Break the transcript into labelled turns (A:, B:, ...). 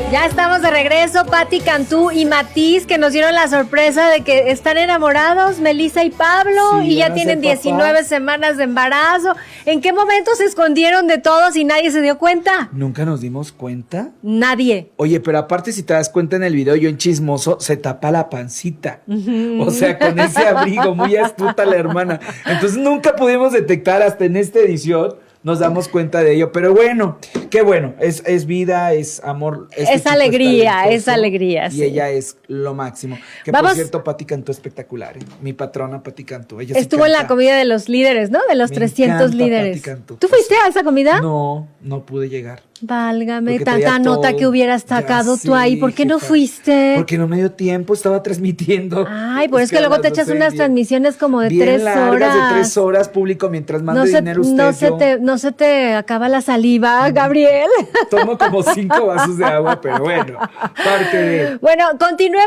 A: Ya estamos de regreso, Pati Cantú y Matiz, que nos dieron la sorpresa de que están enamorados, Melissa y Pablo,
B: Sí,
A: y ya
B: van a
A: tienen
B: ser
A: 19
B: papás.
A: semanas de embarazo. ¿En qué momento se escondieron de todos y nadie se dio cuenta?
B: ¿Nunca nos dimos cuenta?
A: Nadie.
B: Oye, pero aparte si te das cuenta en el video, yo en chismoso, se tapa la pancita. O sea, con ese abrigo, muy astuta la hermana. Entonces nunca pudimos detectar hasta en esta edición, nos damos cuenta de ello. Pero bueno, qué bueno, es vida, es amor. Este
A: Es
B: chico
A: alegría,
B: talentoso,
A: es alegría,
B: Y
A: sí.
B: ella es lo máximo. Que
A: Vamos.
B: por cierto, Pati Cantú espectacular, ¿eh? Mi patrona Pati Cantú. Ella sí
A: Estuvo en la
B: canta.
A: comida de los líderes, ¿no? De los
B: Me
A: 300
B: encanta
A: líderes.
B: Pati Cantú.
A: ¿Tú fuiste a esa comida?
B: No, no pude llegar.
A: Válgame,
B: Porque
A: tanta
B: traía
A: nota
B: todo.
A: que hubieras
B: Ya
A: sacado tú
B: sé,
A: ahí. ¿Por qué no
B: jefa.
A: fuiste?
B: Porque no me dio tiempo, estaba transmitiendo.
A: Ay, pues es que
B: a
A: luego
B: las
A: te echas
B: 12
A: unas
B: bien-
A: transmisiones como de
B: bien
A: 3
B: largas,
A: horas.
B: de 3 horas, público, mientras mande dinero usted.
A: No se te acaba la saliva, Gabriel.
B: Tomo como 5 vasos de agua, pero bueno, parte de...
A: Bueno, continuemos.